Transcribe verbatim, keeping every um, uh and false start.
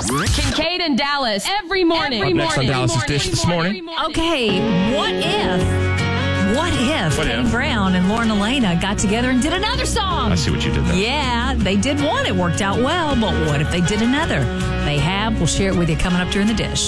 Kincaid and Dallas every morning. Every Next morning. on Dallas's Dish this morning. Okay, what if, what if What Kane if? Brown and Lauren Elena got together and did another song? I see what you did there. Yeah, they did one. It worked out well, but what if they did another? They have. We'll share it with you coming up during the Dish.